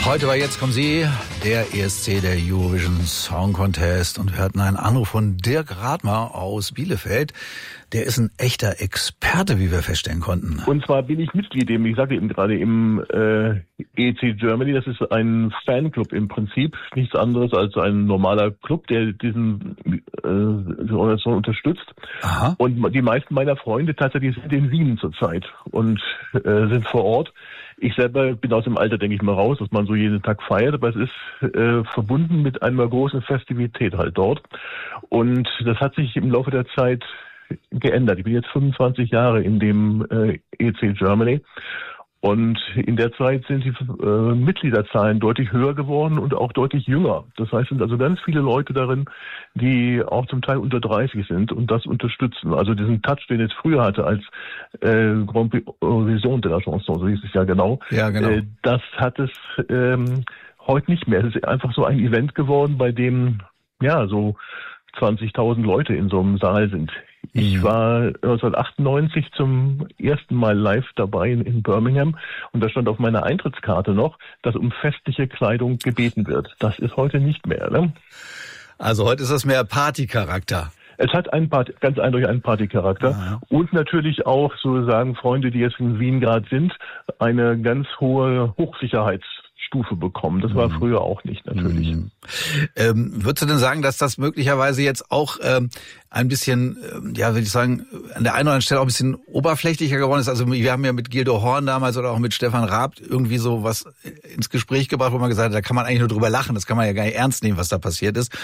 Heute war Jetzt kommen Sie, der ESC, der Eurovision Song Contest. Und wir hatten einen Anruf von Dirk Rathmer aus Bielefeld. Der ist ein echter Experte, wie wir feststellen konnten. Und zwar bin ich Mitglied ich sagte eben gerade, im ESC Germany. Das ist ein Fanclub im Prinzip. Nichts anderes als ein normaler Club, der diese Organisation unterstützt. Aha. Und die meisten meiner Freunde tatsächlich sind in Wien zurzeit und sind vor Ort. Ich selber bin aus dem Alter, denke ich mal, raus, dass man so jeden Tag feiert, aber es ist verbunden mit einer großen Festivität halt dort. Und das hat sich im Laufe der Zeit geändert. Ich bin jetzt 25 Jahre in dem ESC Germany. Und in der Zeit sind die Mitgliederzahlen deutlich höher geworden und auch deutlich jünger. Das heißt, es sind also ganz viele Leute darin, die auch zum Teil unter 30 sind und das unterstützen. Also diesen Touch, den es früher hatte als Grand Prix Eurovision de la Chanson, so hieß es ja genau. Ja, genau. Das hat es heute nicht mehr. Es ist einfach so ein Event geworden, bei dem ja so 20.000 Leute in so einem Saal sind. Ich war 1998 zum ersten Mal live dabei in Birmingham und da stand auf meiner Eintrittskarte noch, dass um festliche Kleidung gebeten wird. Das ist heute nicht mehr, ne? Also heute ist das mehr Partycharakter. Es hat ganz eindeutig einen Partycharakter. Ja. Und natürlich auch, so sagen Freunde, die jetzt in Wien gerade sind, eine ganz hohe Hochsicherheitsstufe bekommen. Das war früher auch nicht, natürlich. Würdest du denn sagen, dass das möglicherweise jetzt auch ein bisschen, würde ich sagen, an der einen oder anderen Stelle auch ein bisschen oberflächlicher geworden ist? Also wir haben ja mit Gildo Horn damals oder auch mit Stefan Raab irgendwie so was ins Gespräch gebracht, wo man gesagt hat, da kann man eigentlich nur drüber lachen, das kann man ja gar nicht ernst nehmen, was da passiert ist.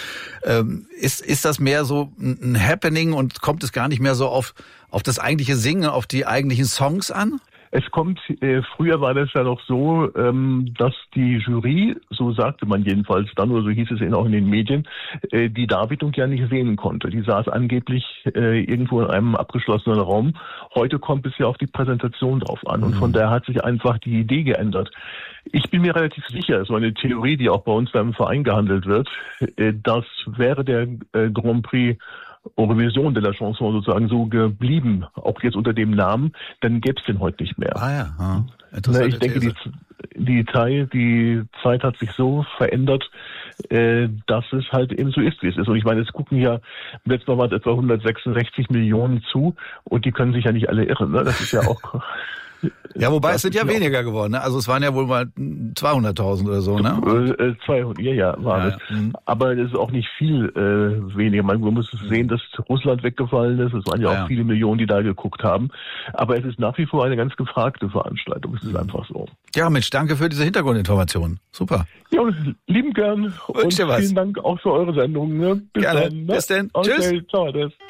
Ist das mehr so ein Happening und kommt es gar nicht mehr so auf das eigentliche Singen, auf die eigentlichen Songs an? Es kommt, früher war das ja noch so, dass die Jury, so sagte man jedenfalls dann, oder so hieß es auch in den Medien, die Darbietung ja nicht sehen konnte. Die saß angeblich irgendwo in einem abgeschlossenen Raum. Heute kommt es ja auf die Präsentation drauf an und von daher hat sich einfach die Idee geändert. Ich bin mir relativ sicher, so eine Theorie, die auch bei uns beim Verein gehandelt wird, das wäre der Grand Prix Eurovision de la Chanson sozusagen so geblieben, auch jetzt unter dem Namen, dann gäbe es den heute nicht mehr. Ah ja, Ich denke, die Zeit hat sich so verändert, dass es halt eben so ist, wie es ist. Und ich meine, es gucken ja, letztes Mal waren es etwa 166 Millionen zu und die können sich ja nicht alle irren. Ne? Das ist ja auch... Ja, wobei es sind ja weniger geworden, ne? Also es waren ja wohl mal 200.000 oder so, ne? 200, war es. Aber es ist auch nicht viel weniger. Man muss sehen, dass Russland weggefallen ist. Es waren ja auch viele Millionen, die da geguckt haben. Aber es ist nach wie vor eine ganz gefragte Veranstaltung. Es ist einfach so. Ja, Mensch, danke für diese Hintergrundinformationen. Super. Ja, lieben gern. Und vielen Dank auch für eure Sendung. Ne? Bis dann. Ne? Bis dann. Okay, Tschüss. ciao.